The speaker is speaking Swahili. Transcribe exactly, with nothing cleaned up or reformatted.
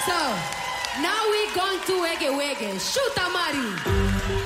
So, now we going to wege wege. Shoot, Amari.